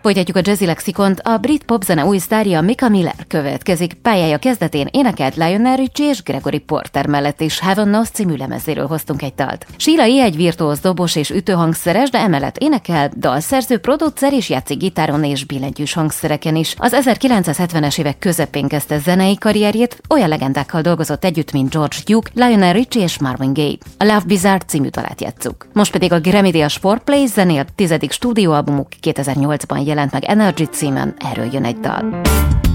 Folytatjuk a Jazzy Lexikont, a brit popzene új sztárja Mika Miller következik. Pályája kezdetén énekelt Lionel Richie és Gregory Porter mellett is Heaven Knows című lemezéről hoztunk egy dalt. Sheila E. egy virtuóz dobos és ütőhangszeres, de emellett énekel, dalszerző, producer és játszik gitáron és billentyűs hangszereken is. Az 1970-es évek közepén kezdte zenei karrierjét, olyan legendákkal dolgozott együtt, mint George Duke, Lionel Richie és Marvin Gaye. A Love Bizarre című dalát játsszuk. Most pedig a Grammy-díjas 4Play zenél 10. stúdióalbumuk 2008-ban jelent meg Energy címen, erről jön egy dal.